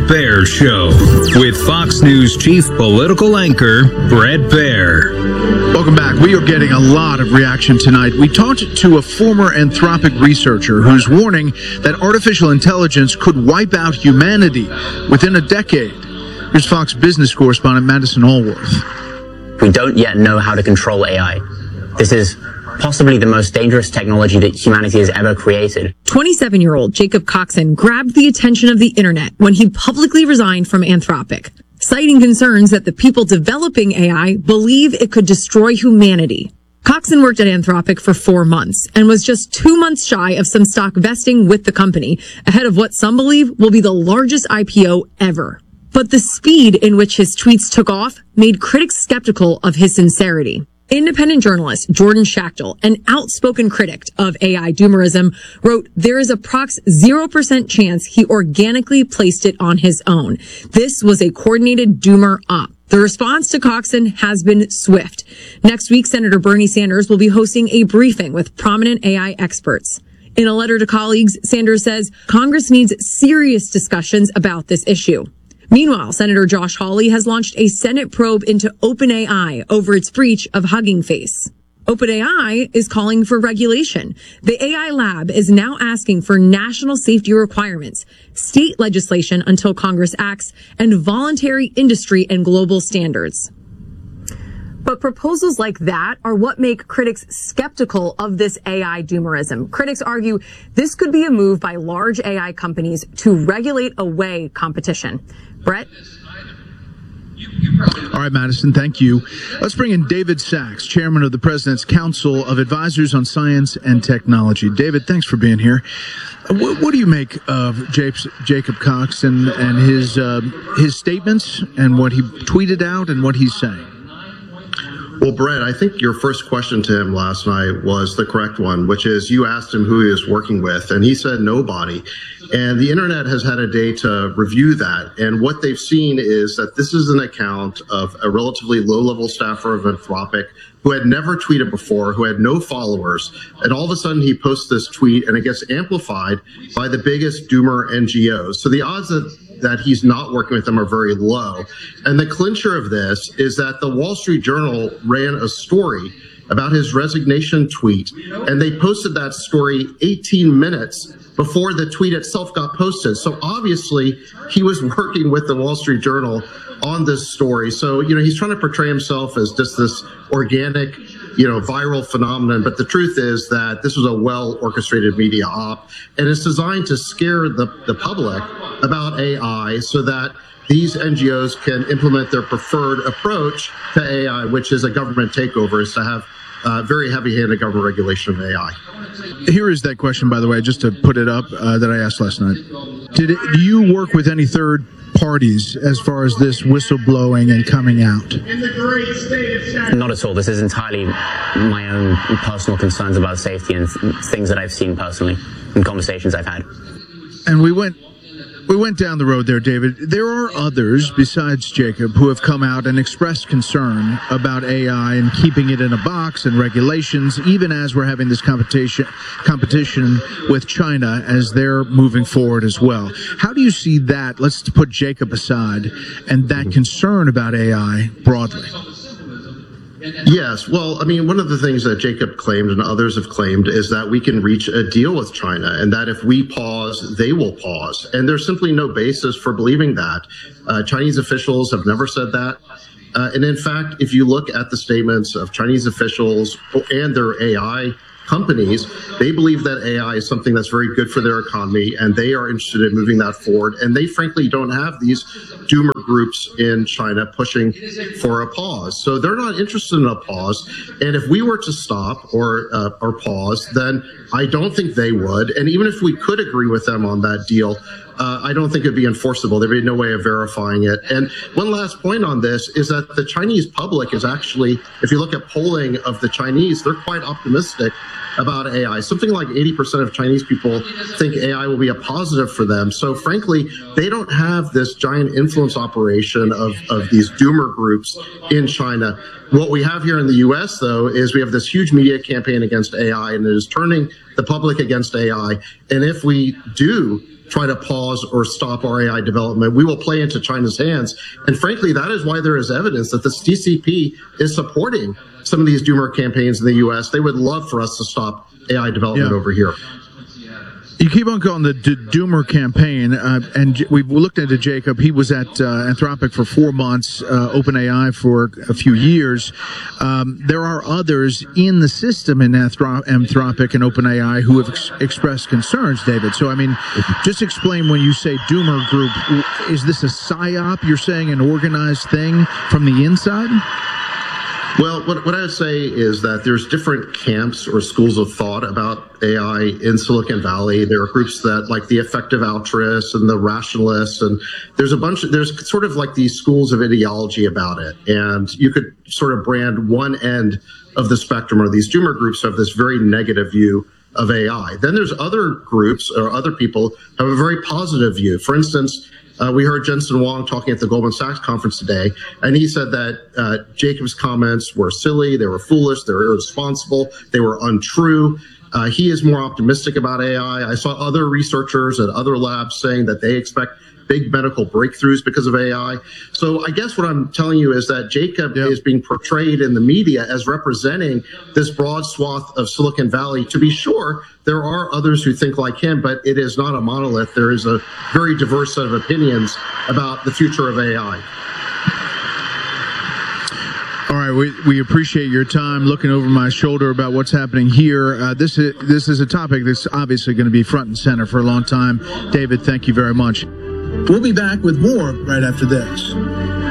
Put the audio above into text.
Baier Show with Fox News chief political anchor Bret Baier. Welcome back. We are getting a lot of reaction tonight. We talked to a former Anthropic researcher who's warning that artificial intelligence could wipe out humanity within a decade. Here's Fox business correspondent Madison Allworth. We don't yet know how to control AI. This is possibly the most dangerous technology that humanity has ever created. 27-year-old Jacob Coxon grabbed the attention of the internet when he publicly resigned from Anthropic, citing concerns that the people developing AI believe it could destroy humanity. Coxon worked at Anthropic for 4 months and was just 2 months shy of some stock vesting with the company, ahead of what some believe will be the largest IPO ever. But the speed in which his tweets took off made critics skeptical of his sincerity. Independent journalist Jordan Schachtel, an outspoken critic of AI doomerism, wrote, "There is approx 0% chance he organically placed it on his own. This was a coordinated doomer op." The response to Coxon has been swift. Next week, Senator Bernie Sanders will be hosting a briefing with prominent AI experts. In a letter to colleagues, Sanders says Congress needs serious discussions about this issue. Meanwhile, Senator Josh Hawley has launched a Senate probe into OpenAI over its breach of Hugging Face. OpenAI is calling for regulation. The AI lab is now asking for national safety requirements, state legislation until Congress acts, and voluntary industry and global standards. But proposals like that are what make critics skeptical of this AI doomerism. Critics argue this could be a move by large AI companies to regulate away competition. Bret? All right, Madison, thank you. Let's bring in David Sacks, chairman of the President's Council of Advisors on Science and Technology. David, thanks for being here. What do you make of Jacob Coxon and his statements and what he tweeted out and what he's saying? Well, Bret, I think your first question to him last night was the correct one, which is you asked him who he was working with, and he said nobody. And the internet has had a day to review that. And what they've seen is that this is an account of a relatively low-level staffer of Anthropic who had never tweeted before, who had no followers. And all of a sudden he posts this tweet and it gets amplified by the biggest doomer NGOs. So the odds that he's not working with them are very low. And the clincher of this is that the Wall Street Journal ran a story about his resignation tweet, and they posted that story 18 minutes before the tweet itself got posted. So obviously he was working with the Wall Street Journal on this story. So, he's trying to portray himself as just this organic, viral phenomenon. But the truth is that this was a well-orchestrated media op, and it's designed to scare the public about AI so that these NGOs can implement their preferred approach to AI, which is a government takeover, is to have very heavy-handed government regulation of AI. Here is that question, by the way, just to put it up, that I asked last night. Do you work with any third parties as far as this whistleblowing and coming out? Not at all. This is entirely my own personal concerns about safety and things that I've seen personally in conversations I've had. And we went down the road there, David. There are others besides Jacob who have come out and expressed concern about AI and keeping it in a box and regulations, even as we're having this competition with China as they're moving forward as well. How do you see that? Let's put Jacob aside and that concern about AI broadly. Yes. Well, one of the things that Jacob claimed and others have claimed is that we can reach a deal with China and that if we pause, they will pause. And there's simply no basis for believing that. Chinese officials have never said that. And in fact, if you look at the statements of Chinese officials and their AI companies, they believe that AI is something that's very good for their economy, and they are interested in moving that forward. And they frankly don't have these doomer groups in China pushing for a pause. So they're not interested in a pause. And if we were to stop or pause, then I don't think they would. And even if we could agree with them on that deal, I don't think it'd be enforceable. There'd be no way of verifying it. And one last point on this is that the Chinese public is actually, if you look at polling of the Chinese, they're quite optimistic about AI. Something like 80% of Chinese people think AI will be a positive for them. So frankly, they don't have this giant influence operation of these doomer groups in China. What we have here in the US, though, is we have this huge media campaign against AI, and it is turning the public against AI. And if we do try to pause or stop our AI development, we will play into China's hands. And frankly, that is why there is evidence that the CCP is supporting some of these doomer campaigns in the US. They would love for us to stop AI development over here. You keep on calling the doomer campaign, and we've looked into Jacob. He was at Anthropic for 4 months, OpenAI for a few years. There are others in the system in Anthropic and OpenAI who have expressed concerns, David. So, I mean, just explain when you say doomer group, is this a PSYOP? You're saying an organized thing from the inside? Well, what I would say is that there's different camps or schools of thought about AI in Silicon Valley. There are groups that like the effective altruists and the rationalists, and there's sort of like these schools of ideology about it. And you could sort of brand one end of the spectrum, or these doomer groups have this very negative view of AI. Then there's other groups or other people who have a very positive view. For instance, we heard Jensen Huang talking at the Goldman Sachs conference today, and he said that Jacob's comments were silly, they were foolish, they were irresponsible, they were untrue. He is more optimistic about AI. I saw other researchers at other labs saying that they expect big medical breakthroughs because of AI. So I guess what I'm telling you is that Jacob is being portrayed in the media as representing this broad swath of Silicon Valley. To be sure, there are others who think like him, but it is not a monolith. There is a very diverse set of opinions about the future of AI. All right, we appreciate your time looking over my shoulder about what's happening here. This is a topic that's obviously going to be front and center for a long time. David, thank you very much. We'll be back with more right after this.